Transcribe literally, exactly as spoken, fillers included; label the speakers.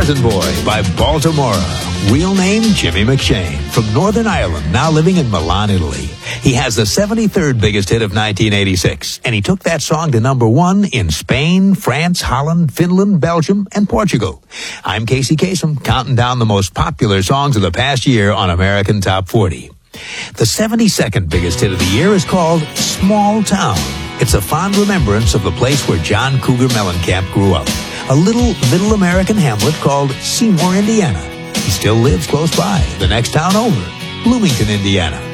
Speaker 1: Garden Boy by Baltimora. Real name, Jimmy McShane. From Northern Ireland, now living in Milan, Italy. He has the seventy-third biggest hit of nineteen eighty-six, and he took that song to number one in Spain, France, Holland, Finland, Belgium, and Portugal. I'm Casey Kasem, counting down the most popular songs of the past year on American Top forty. The seventy-second biggest hit of the year is called Small Town. It's a fond remembrance of the place where John Cougar Mellencamp grew up, a little middle American hamlet called Seymour, Indiana. He still lives close by, the next town over, Bloomington, Indiana.